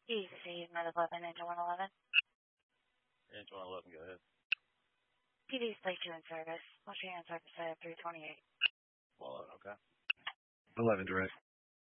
EC 911, Engine 111. Engine 111, go ahead. PD's plate 2 in service. What's your answer for 328? Well, okay. 11 direct.